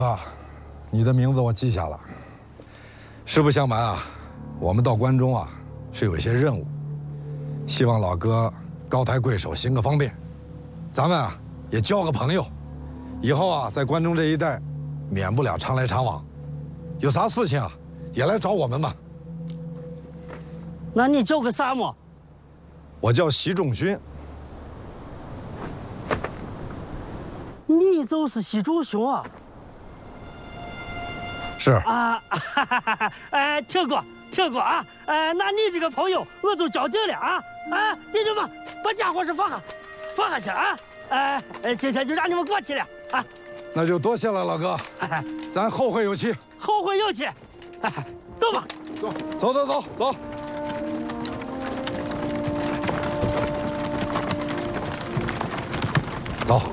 啊，你的名字我记下了。实不相瞒啊，我们到关中啊是有一些任务，希望老哥高抬贵手，行个方便。咱们啊也交个朋友，以后啊在关中这一带，免不了常来常往。有啥事情啊，也来找我们吧。 那你叫个啥么？ 我叫习仲勋。 你就是习仲勋啊？ 是啊，听过啊，那你这个朋友我就交定了啊！弟兄们，把家伙事放下去啊！今天就让你们过去了啊！ 那就多谢了老哥，咱后会有期。 后会有期，走吧， 走。走。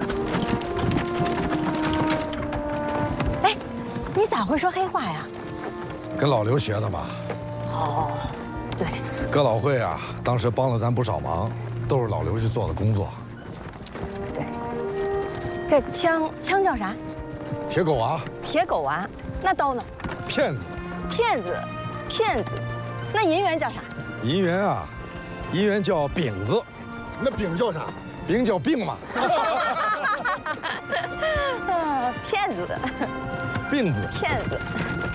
哎，你咋会说黑话呀？ 跟老刘学的嘛。 哦，对。 哥老会啊，当时帮了咱不少忙，都是老刘去做的工作。 对。这枪叫啥？ 铁狗娃。 铁狗娃。那刀呢？ 骗子。 骗子。那银元叫啥？ 银元啊，银元叫饼子。 那饼叫啥？ 饼叫病嘛。 骗子。 病子。 骗子。